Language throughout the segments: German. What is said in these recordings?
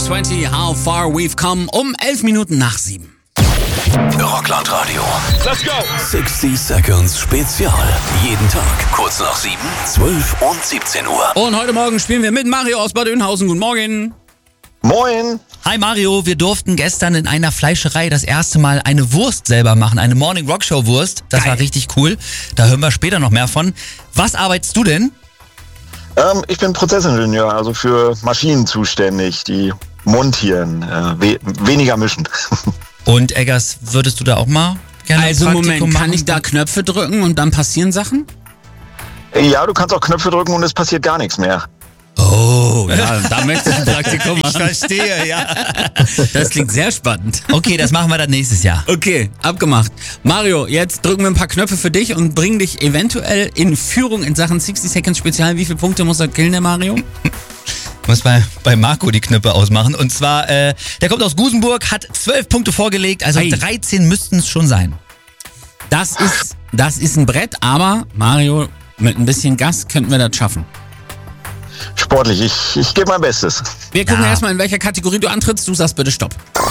20, How Far We've Come, um 11 Minuten nach 7. Rockland Radio. Let's go! 60 Seconds Spezial. Jeden Tag kurz nach 7, 12 und 17 Uhr. Und heute Morgen spielen wir mit Mario aus Bad Oeynhausen. Guten Morgen. Moin! Hi Mario, wir durften gestern in einer Fleischerei das erste Mal eine Wurst selber machen, eine Morning Rock Show Wurst. Das war richtig cool, da hören wir später noch mehr von. Was arbeitest du denn? Ich bin Prozessingenieur, also für Maschinen zuständig, die montieren, weniger mischen. Und Eggers, würdest du da auch mal gerne ein Also Praktikum Moment, kann machen? ich da Knöpfe drücken und dann passieren Sachen? Ja, du kannst auch Knöpfe drücken und es passiert gar nichts mehr. Oh, ja, da möchte ich ein Praktikum machen. Verstehe, ja. Das klingt sehr spannend. Okay, das machen wir dann nächstes Jahr. Okay, abgemacht. Mario, jetzt drücken wir ein paar Knöpfe für dich und bringen dich eventuell in Führung in Sachen 60 Seconds Spezial. Wie viele Punkte muss er killen, der Mario? Ich muss bei Marco die Knöpfe ausmachen. Und zwar, der kommt aus Gusenburg, hat 12 Punkte vorgelegt, also Ei. 13 müssten es schon sein. Das ist ein Brett, aber Mario, mit ein bisschen Gas könnten wir das schaffen. Sportlich, ich gebe mein Bestes. Wir gucken Ja. erstmal, in welcher Kategorie du antrittst. Du sagst bitte Stopp.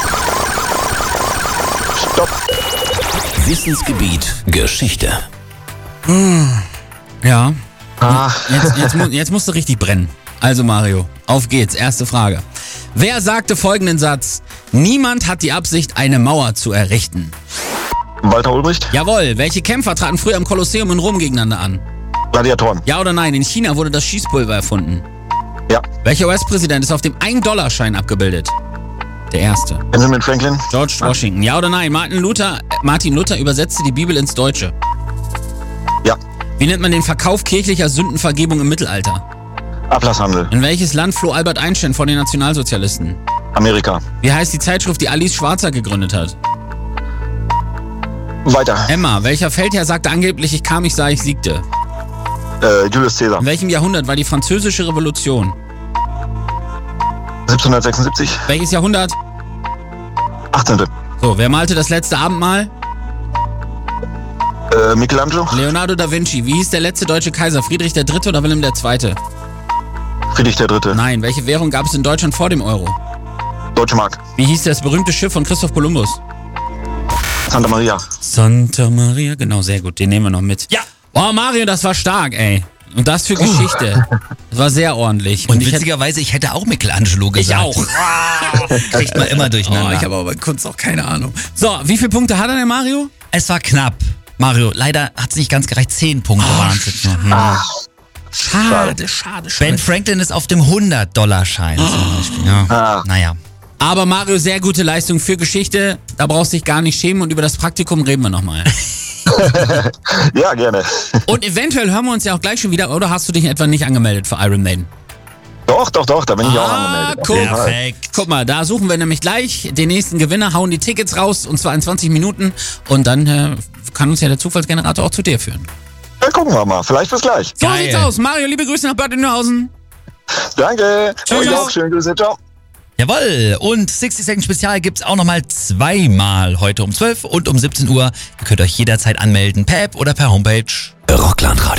Stopp! Wissensgebiet Geschichte. Ja, Ach, jetzt musst du richtig brennen. Also Mario, auf geht's. Erste Frage. Wer sagte folgenden Satz? Niemand hat die Absicht, eine Mauer zu errichten. Walter Ulbricht, Jawohl. Welche Kämpfer traten früher im Kolosseum in Rom gegeneinander an? Gladiatoren. Ja oder nein? In China wurde das Schießpulver erfunden. Ja, Welcher US-Präsident ist auf dem 1-Dollar-Schein abgebildet? Der erste. Benjamin Franklin. George Washington. Ja oder nein? Martin Luther übersetzte die Bibel ins Deutsche. Ja, Wie nennt man den Verkauf kirchlicher Sündenvergebung im Mittelalter? Ablasshandel. In welches Land floh Albert Einstein vor den Nationalsozialisten? Amerika. Wie heißt die Zeitschrift, die Alice Schwarzer gegründet hat? Weiter. Emma. Welcher Feldherr sagte angeblich, ich kam, ich sah, ich siegte? Julius Caesar. In welchem Jahrhundert war die Französische Revolution? 1776. Welches Jahrhundert? 18. So, wer malte das letzte Abendmahl? Michelangelo. Leonardo da Vinci. Wie hieß der letzte deutsche Kaiser? Friedrich III. oder Wilhelm II.? Friedrich III. Nein. Welche Währung gab es in Deutschland vor dem Euro? Deutsche Mark. Wie hieß das berühmte Schiff von Christoph Kolumbus? Santa Maria. Santa Maria. Genau, sehr gut. Den nehmen wir noch mit. Ja. Oh, Mario, das war stark, ey. Und das für Geschichte. Das war sehr ordentlich. Und ich hätte, witzigerweise, ich hätte auch Michelangelo ich gesagt. auch. Kriegt man immer durcheinander. Oh, ich habe aber bei Kunst auch keine Ahnung. So, wie viele Punkte hat er denn, Mario? Es war knapp. Mario, leider hat es nicht ganz gereicht. 10 Punkte waren es jetzt noch. Schade. Ben Franklin ist auf dem 100-Dollar-Schein zum Beispiel. Ja. Ah. Naja. Aber Mario, sehr gute Leistung für Geschichte. Da brauchst du dich gar nicht schämen und über das Praktikum reden wir nochmal. Ja, gerne. Und eventuell hören wir uns ja auch gleich schon wieder, oder hast du dich etwa nicht angemeldet für Iron Maiden? Doch, da bin ich auch angemeldet. Auf guck. jeden Fall. Perfekt. Guck mal, da suchen wir nämlich gleich den nächsten Gewinner, hauen die Tickets raus und zwar in 20 Minuten und dann kann uns ja der Zufallsgenerator auch zu dir führen. Ja, gucken wir mal. Vielleicht bis gleich. So Geil. sieht's aus. Mario, liebe Grüße nach Bad Oeynhausen. Danke. Tschüss. Euch auch. Schöne Grüße. Ciao. Jawohl. Und 60 Seconds Spezial gibt's auch nochmal zweimal heute um 12 und um 17 Uhr. Ihr könnt euch jederzeit anmelden per App oder per Homepage. Rockland Radio.